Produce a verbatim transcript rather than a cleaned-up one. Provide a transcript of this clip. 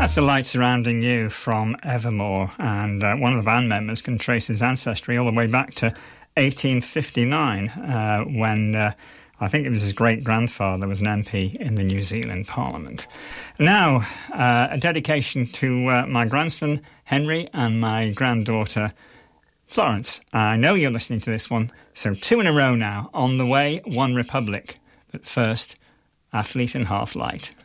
That's The Light Surrounding You from Evermore, and uh, one of the band members can trace his ancestry all the way back to eighteen fifty-nine, uh, when uh, I think it was his great-grandfather was an M P in the New Zealand Parliament. Now, uh, a dedication to uh, my grandson, Henry, and my granddaughter, Florence. I know you're listening to this one, so two in a row now. On the way, One Republic. But first, Athlete and Half Light.